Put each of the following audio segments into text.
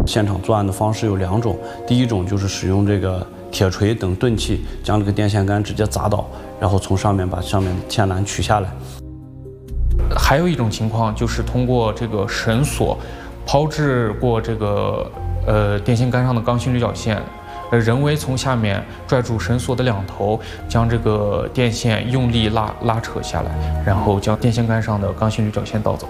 现场作案的方式有2种，第一种就是使用这个铁锤等钝器将这个电线杆直接砸倒，然后从上面把上面线缆取下来。 还有一种情况就是通过这个绳索抛掷过这个电线杆上的钢芯铝角线，人为从下面拽住绳索的2头，将这个电线用力拉扯下来，然后将电线杆上的钢芯铝角线盗走。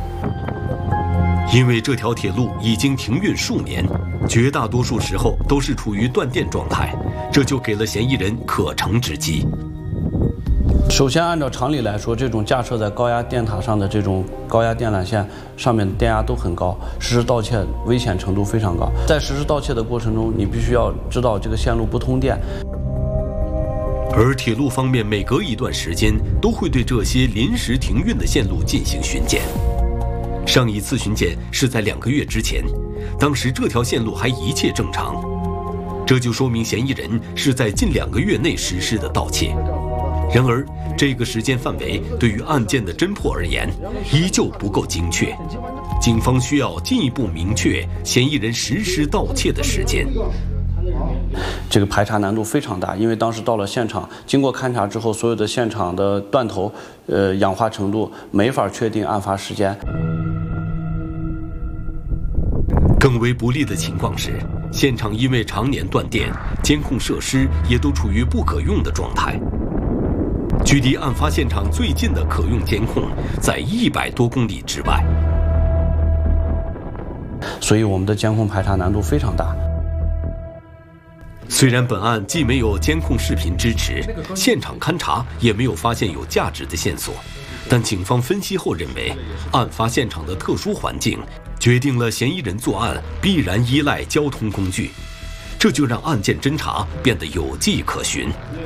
因为这条铁路已经停运数年，绝大多数时候都是处于断电状态，这就给了嫌疑人可乘之机。 首先，按照常理来说，这种架设在高压电塔上的这种高压电缆线上面的电压都很高，实施盗窃危险程度非常高。在实施盗窃的过程中，你必须要知道这个线路不通电。 而铁路方面每隔一段时间都会对这些临时停运的线路进行巡检。上一次巡检是在2个月之前，当时这条线路还一切正常，这就说明嫌疑人是在近2个月内实施的盗窃。然而，这个时间范围对于案件的侦破而言，依旧不够精确。警方需要进一步明确嫌疑人实施盗窃的时间。 这个排查难度非常大，因为当时到了现场，经过勘查之后，所有的现场的断头、氧化程度没法确定案发时间。 更为不利的情况是，现场因为常年断电，监控设施也都处于不可用的状态。距离案发现场最近的可用监控在100多公里之外， 所以我们的监控排查难度非常大。 虽然本案既没有监控视频支持，现场勘查也没有发现有价值的线索，但警方分析后认为，案发现场的特殊环境决定了嫌疑人作案必然依赖交通工具，这就让案件侦查变得有迹可循。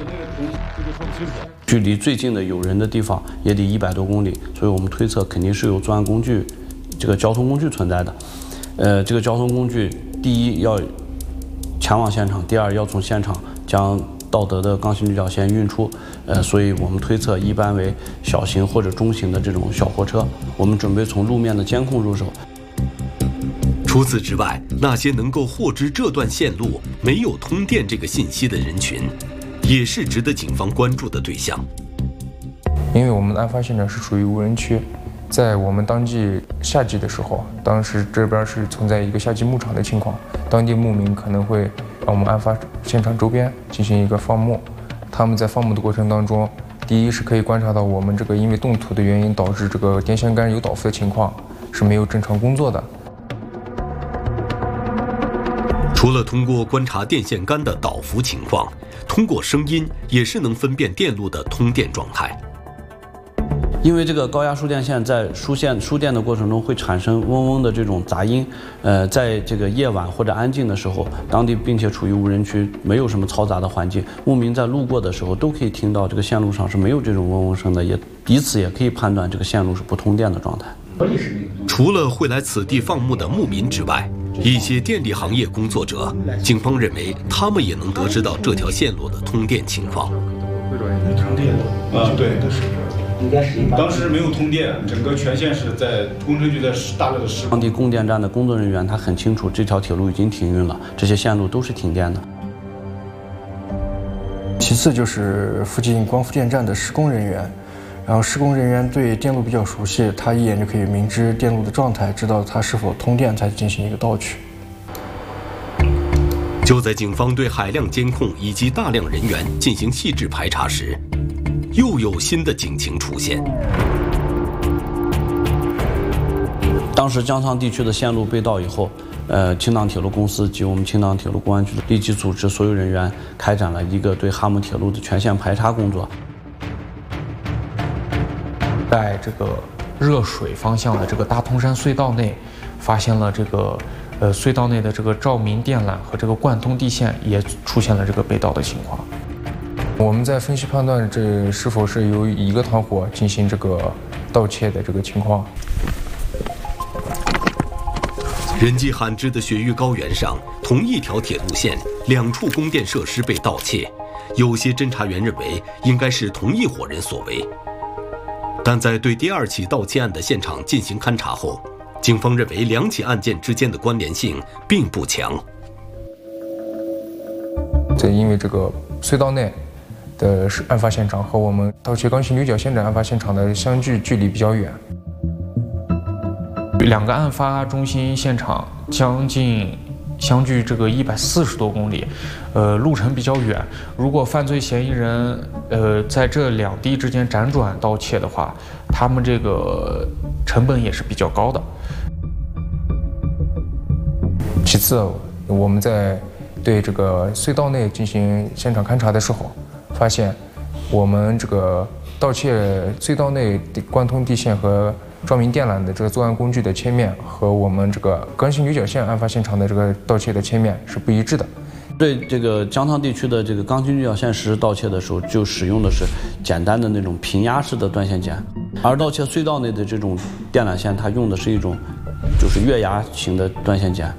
距离最近的有人的地方也得100多公里，所以我们推测肯定是有作案工具，这个交通工具存在的。这个交通工具，第一要前往现场，第二要从现场将盗得的钢芯铝角线运出。所以我们推测一般为小型或者中型的这种小货车。我们准备从路面的监控入手。 除此之外，那些能够获知这段线路没有通电这个信息的人群，也是值得警方关注的对象。 因为我们的案发现场是属于无人区，在我们当季夏季的时候，当时这边是存在一个夏季牧场的情况，当地牧民可能会让我们案发现场周边进行一个放牧。他们在放牧的过程当中，第一是可以观察到我们这个因为动土的原因导致这个电线杆有倒伏的情况是没有正常工作的。 除了通过观察电线杆的倒伏情况，通过声音也是能分辨电路的通电状态。 因为这个高压输电线在输电的过程中会产生嗡嗡的这种杂音，在这个夜晚或者安静的时候，当地并且处于无人区，没有什么嘈杂的环境，牧民在路过的时候都可以听到这个线路上是没有这种嗡嗡声的，也以此也可以判断这个线路是不通电的状态。 除了会来此地放牧的牧民之外，一些电力行业工作者，警方认为他们也能得知到这条线路的通电情况。 对，当时没有通电，整个全线是在工程局在大量的施工。 当地供电站的工作人员他很清楚这条铁路已经停运了，这些线路都是停电的。 其次就是附近光伏电站的施工人员，然后施工人员对电路比较熟悉，他一眼就可以明知电路的状态，知道它是否通电，才进行一个盗取。 就在警方对海量监控以及大量人员进行细致排查时，又有新的警情出现。 当时江沧地区的线路被盗以后，青藏铁路公司及我们青藏铁路公安局立即组织所有人员开展了一个对哈姆铁路的全线排查工作。 在这个热水方向的这个大通山隧道内，发现了这个隧道内的这个照明电缆和这个贯通地线也出现了这个被盗的情况。我们在分析判断这是否是由一个团伙进行这个盗窃的这个情况。 人迹罕至的雪域高原上，同一条铁路线2处供电设施被盗窃，有些侦查员认为应该是同一伙人所为。但在对第2起盗窃案的现场进行勘查后， 警方认为两起案件之间的关联性并不强。 因为这个隧道内的案发现场和我们盗窃钢筋铝角线的案发现场的相距距离比较远， 两个案发中心现场将近相距这个140多公里，路程比较远。如果犯罪嫌疑人在这两地之间辗转盗窃的话，他们这个成本也是比较高的。 其次，我们在对这个隧道内进行现场勘查的时候，发现我们这个盗窃隧道内贯通地线和照明电缆的这个作案工具的切面和我们这个钢筋铝角线案发现场的这个盗窃的切面是不一致的。 对这个江汤地区的这个钢筋铝角线实施盗窃的时候，就使用的是简单的那种平压式的断线锏，而盗窃隧道内的这种电缆线，它用的是一种就是月牙型的断线锏。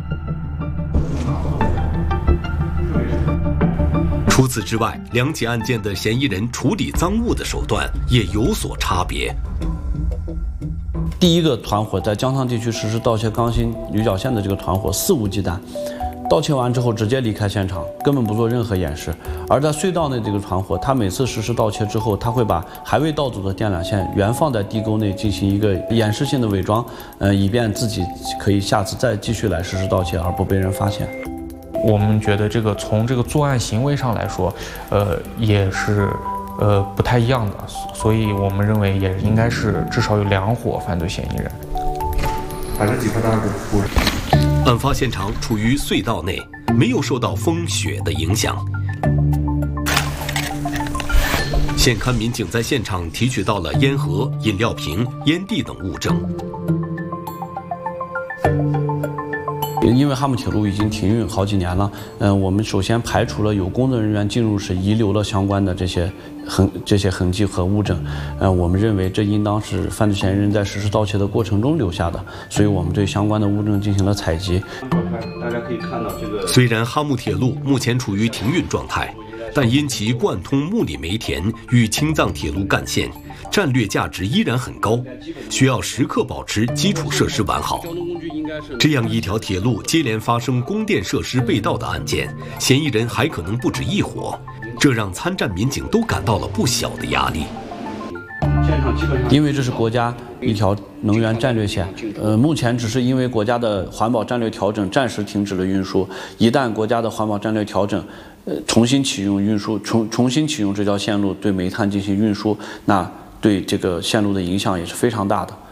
除此之外，两起案件的嫌疑人处理赃物的手段也有所差别。 第一个团伙在江汤地区实施盗窃钢筋铝角线的这个团伙肆无忌惮，盗窃完之后直接离开现场，根本不做任何掩饰。而在隧道内这个团伙，他每次实施盗窃之后，他会把还未盗走的电缆线原放在地沟内进行一个掩饰性的伪装，以便自己可以下次再继续来实施盗窃而不被人发现。 我们觉得这个从这个作案行为上来说，也是不太一样的，所以我们认为也应该是至少有2伙犯罪嫌疑人。 把这几块大骨。 案发现场处于隧道内，没有受到风雪的影响。现勘民警在现场提取到了烟盒、饮料瓶、烟蒂等物证。 因为哈姆铁路已经停运好几年了，我们首先排除了有工作人员进入时遗留了相关的这些痕迹和物证，我们认为这应当是犯罪嫌疑人在实施盗窃的过程中留下的，所以我们对相关的物证进行了采集。大家可以看到这个， 虽然哈姆铁路目前处于停运状态，但因其贯通木里煤田与青藏铁路干线，战略价值依然很高，需要时刻保持基础设施完好。这样一条铁路接连发生供电设施被盗的案件，嫌疑人还可能不止1伙，这让参战民警都感到了不小的压力。 因为这是国家一条能源战略线，目前只是因为国家的环保战略调整暂时停止了运输，一旦国家的环保战略调整，重新启用运输，重新启用这条线路对煤炭进行运输，那对这个线路的影响也是非常大的。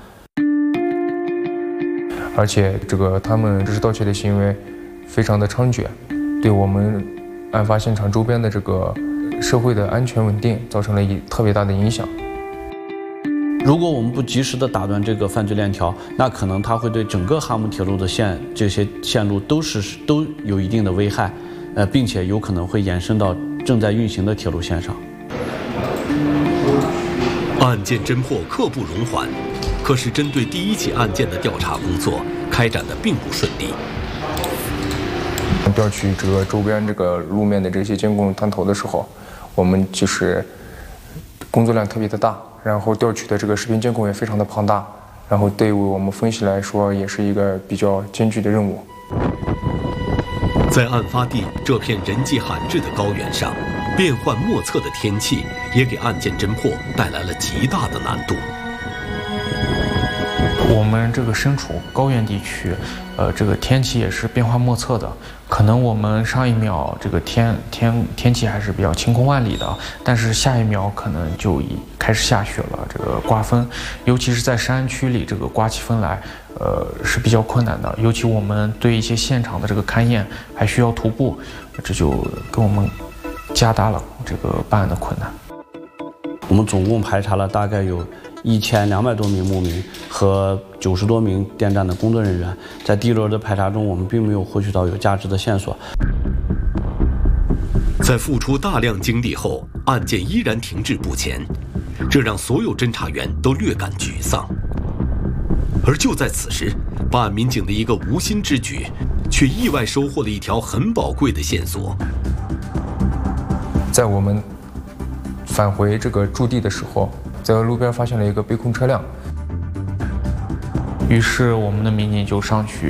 而且他们这是盗窃的行为非常的猖獗，对我们案发现场周边的这个社会的安全稳定造成了特别大的影响。 如果我们不及时的打断这个犯罪链条，那可能它会对整个哈姆铁路的这些线路都有一定的危害，并且有可能会延伸到正在运行的铁路线上。 案件侦破刻不容缓，可是针对第1起案件的调查工作开展的并不顺利。 调取这个周边路面的这些监控探头的时候，我们就是工作量特别的大，然后调取的这个视频监控也非常的庞大，然后对于我们分析来说也是一个比较艰巨的任务。 在案发地这片人迹罕至的高原上，变幻莫测的天气也给案件侦破带来了极大的难度。 我们这个身处高原地区，这个天气也是变化莫测的。可能我们上一秒这个天气还是比较晴空万里的，但是下一秒可能就开始下雪了，这个刮风，尤其是在山区里，这个刮起风来，是比较困难的。尤其我们对一些现场的这个勘验还需要徒步，这就给我们加大了这个办案的困难。 我们总共排查了大概有1200多名牧民和90多名电站的工作人员，在第一轮的排查中，我们并没有获取到有价值的线索。 在付出大量精力后，案件依然停滞不前，这让所有侦查员都略感沮丧。而就在此时，办案民警的一个无心之举，却意外收获了一条很宝贵的线索。 在我们返回这个驻地的时候，在路边发现了一个被控车辆， 于是我们的民警就上去